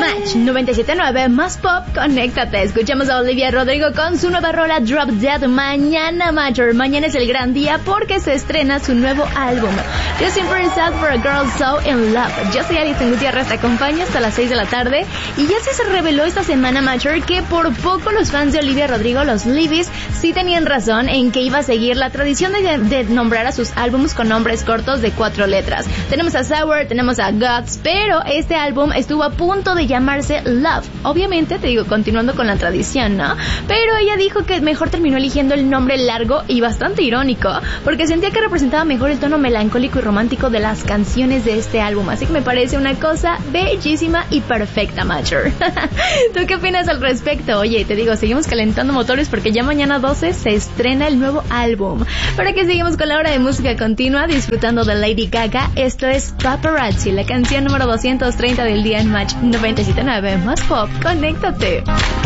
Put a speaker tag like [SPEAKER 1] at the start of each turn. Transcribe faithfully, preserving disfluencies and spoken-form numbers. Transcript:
[SPEAKER 1] Match noventa y siete punto nueve más pop, conéctate. Escuchamos a Olivia Rodrigo con su nueva rola Drop Dead. Mañana, Major, mañana es el gran día porque se estrena su nuevo álbum Just Sad for a Girl So in Love. Yo soy Alison Gutiérrez, te acompaño hasta las seis de la tarde. Y ya se reveló esta semana, Major, que por poco los fans de Olivia Rodrigo, los Libis, sí tenían razón en que iba a seguir la tradición de, de nombrar a sus álbumes con nombres cortos de cuatro letras. Tenemos a Sour, tenemos a Guts, pero este álbum estuvo a punto de llamarse Love. Obviamente, te digo, continuando con la tradición, ¿no? Pero ella dijo que mejor terminó eligiendo el nombre largo y bastante irónico, porque sentía que representaba mejor el tono melancólico y romántico de las canciones de este álbum. Así que me parece una cosa bellísima y perfecta, Major. ¿Tú qué opinas al respecto? Oye, te digo, seguimos calentando motores porque ya mañana doce se estrena el nuevo álbum. Para que seguimos con la hora de música continua, disfrutando de Lady Gaga. Esto es Paparazzi, la canción número doscientos treinta del día en Match noventa y siete punto nueve más pop, conéctate.